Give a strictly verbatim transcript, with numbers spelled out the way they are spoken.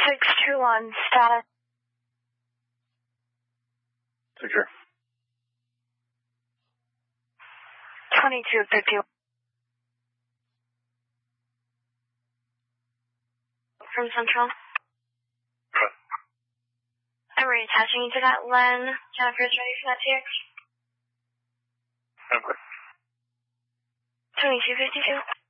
six two one, status. Secure. twenty-two fifty. From Central. Good. I'm reattaching you to that Len. Jennifer's ready for that T X. Okay. twenty-two fifty-two.